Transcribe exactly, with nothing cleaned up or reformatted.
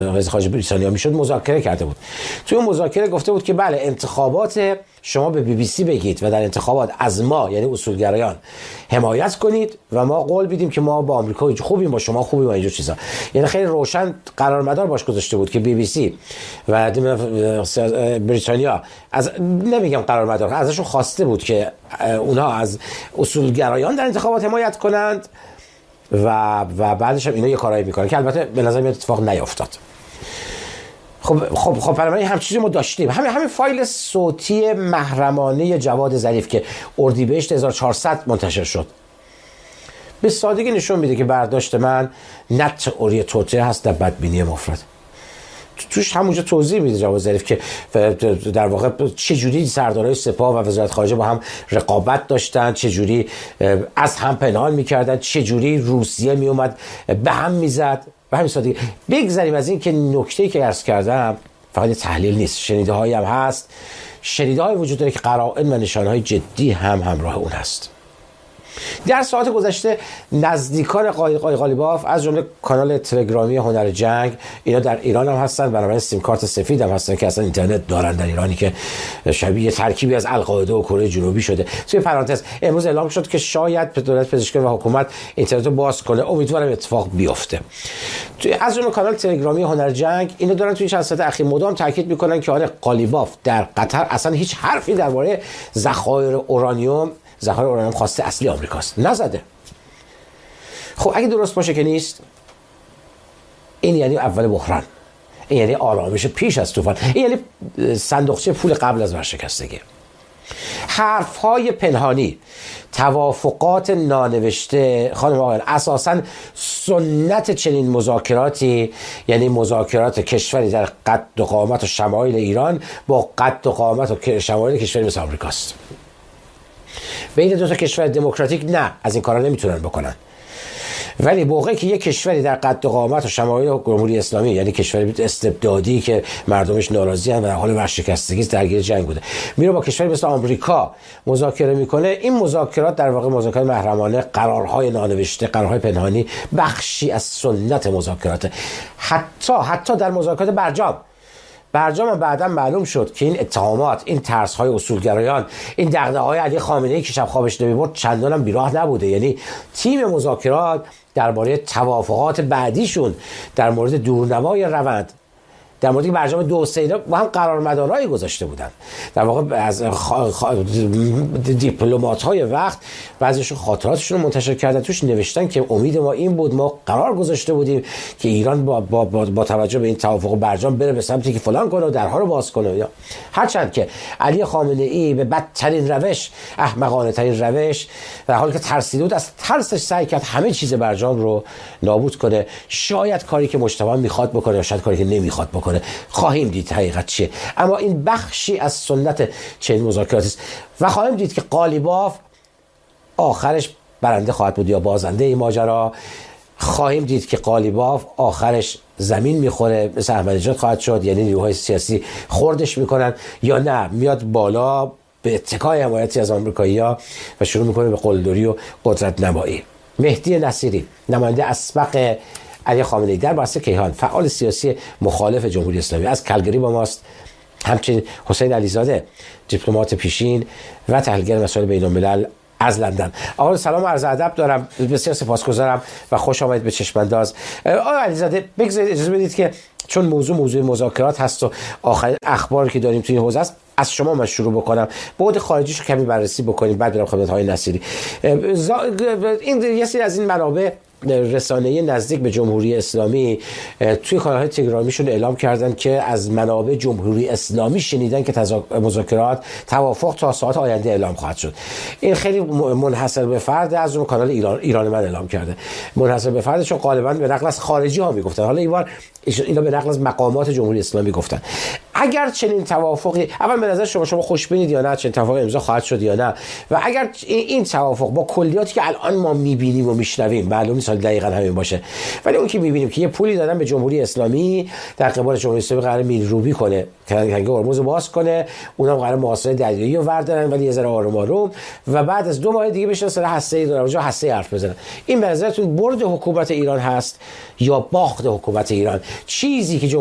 وزیر خارجه بریتانیا میشد مذاکره کرده بود. توی اون مذاکره گفته بود که بله انتخابات شما به بی بی سی بگید و در انتخابات از ما یعنی اصولگرایان حمایت کنید و ما قول بدیم که ما با آمریکا خوبیم با شما خوبیم و اینجور چیزا. یعنی خیلی روشن قرارمدار باش گذاشته بود که بی بی سی و بریتانیا از نمیگم قرارمدار ازشون خواسته بود که اونها از اصولگرایان در انتخابات حمایت کنند و و بعدش هم اینا یه کارایی میکنن که البته به نظر میاد اتفاق نیافتاد. خب خب خب برای همین چیزی ما داشتیم. همین همین فایل صوتی محرمانه جواد ظریف که اردیبهشت هزار و چهارصد منتشر شد به سادگی نشون میده که برداشت من نه تئوری توطئه هست نه بدبینی مفرد. توش همونجا توضیح میده جواد ظریف که در واقع چه جوری سردارای سپاه و وزارت خارجه با هم رقابت داشتن، چه جوری از هم پنهان میکردن، چه جوری روسیه میومد به هم میزد. به همین سادگی بگذاریم از این که نکته‌ای که عرض کردم فقط تحلیل نیست، شنیده هایی هم هست، شنیده های وجود داره که قرائن و نشانه های جدی هم همراه اون هست. در ساعت گذشته نزدیکان قالیباف از جمله کانال تلگرامی هنر جنگ، اینا در ایران هم هستن، بنابراین سیم کارت سفید هم هستن که اصلا اینترنت دارن در ایرانی که شبیه ترکیبی از القاعده و کره جنوبی شده. توی پرانتز امروز اعلام شد که شاید دولت پزشکی و حکومت اینترنت رو باز کنه، امیدوارم اتفاق بیفته. توی از جمله کانال تلگرامی هنر جنگ اینا دارن توی چند ساعت اخیر مدام تاکید میکنن که آره قالیباف در قطر اصلا هیچ حرفی درباره ذخایر اورانیوم ذخایر اورانیوم خواسته اصلی آمریکاست، نزده. خب اگه درست باشه که نیست، این یعنی اول بحران، این یعنی آرامش پیش از طوفان، این یعنی صندوقچه پول قبل از ورشکستگی. حرف‌های پنهانی، توافقات نانوشته، خانم آقایان، اساساً سنت چنین مذاکراتی یعنی مذاکرات کشوری در قد و قامت و شمایل ایران با قد و قامت و شمایل کشوری مثل آمریکاست. بین دو تا کشور دموکراتیک نه، از این کارا نمیتونن بکنن. ولی موقعی که یک کشوری در قد و قامت و شمایل جمهوری اسلامی یعنی کشوری استبدادی که مردمش ناراضی ان و در حال ورشکستگی درگیر جنگ بوده میره با کشوری مثل آمریکا مذاکره میکنه، این مذاکرات در واقع مذاکرات محرمانه، قرارهای نانوشته، قرارهای پنهانی، بخشی از سنت مذاکرات. حتی حتی در مذاکرات برجام برجام هم بعدا معلوم شد که این اتهامات، این ترس‌های اصولگرایان، این دغدغه‌های علی خامنه‌ای که شب خوابش نمیبرد چندان هم بیراه نبوده. یعنی تیم مذاکرات درباره توافقات بعدیشون در مورد دورنمای روند، در مورد برجام دو سه با هم قرارمدارایی گذاشته بودن. در واقع از خ... خ... دیپلمات‌های وقت بعضیشون خاطراتشون رو منتشر کردن، توش نوشتن که امید ما این بود، ما قرار گذاشته بودیم که ایران با با با, با توجه به این توافق برجام بره به سمتی که فلان کنه و درها رو باز کنه. یا هرچند که علی خامنه‌ای به بدترین روش، احمقانه ترین روش، در حالی که ترسیده بود، از ترسش سعی کرد همه چیز برجام رو نابود کنه. شاید کاری که مجتمع میخواد بکنه یا شاید کاری که نمیخواد بکنه، خواهیم دید حقیقت چیه. اما این بخشی از سنت چنین مذاکراتی است و خواهیم دید که قالیباف آخرش برنده خواهد بود یا بازنده این ماجرا. خواهیم دید که قالیباف آخرش زمین میخوره مثل احمدی نژاد خواهد شد، یعنی نیروهای سیاسی خوردش میکنن، یا نه میاد بالا به اتکای حمایتی از آمریکایی‌ها و شروع میکنه به قلدری و قدرت نمایی. مهدی نصیری، نماینده اسبق علی خامنه‌ای در بحث کیهان، فعال سیاسی مخالف جمهوری اسلامی، از کلگری با ماست. همچنین حسین علیزاده، دیپلمات پیشین و تحلیلگر مسائل بین الملل از لندن. آقا سلام و عرض ادب دارم، بسیار سپاسگزارم و خوش آمدید به چشمانداز. آقا علیزاده بگذارید اجازه بدید که چون موضوع موضوع مذاکرات هست و آخرین اخباری که داریم توی این حوزه است، از شما من شروع بکنم، بعد خارجیشو کمی بررسی بکنیم، بعد برم خدمت های نصیری. این یه سری از این منابع رسانه‌ای نزدیک به جمهوری اسلامی توی کانال‌های تلگرامیشون اعلام کردن که از منابع جمهوری اسلامی شنیدن که مذاکرات توافق تا ساعت آینده اعلام خواهد شد. این خیلی منحصر به فرد از اون کانال ایران ایران من اعلام کرده، منحصر به فردشون غالبا به نقل از خارجی ها میگفتن، حالا این بار اینا به نقل از مقامات جمهوری اسلامی گفتن. اگر چنین توافقی، اول به نظر شما شما خوشبینید یا نه چنین توافقی امضا خواهد شد یا نه، و اگر این توافق با کلیاتی که الان ما میبینیم و میشنویم، معلوم نیست دقیقاً همین باشه، ولی اون که میبینیم که یه پولی دادن به جمهوری اسلامی در قبال جمهوری اسلامی قرار میلروبی کنه، کنگه هرمز باز کنه، اونم قرار محاصره دریایی رو وردارن ولی یه ذره آروم آروم، و بعد از دو ماه دیگه بشن سر هسته‌ای در اونجا هسته حرف بزنن. این به نظرتون برد حکومت ایران هست یا باخت حکومت ایران؟ چیزی که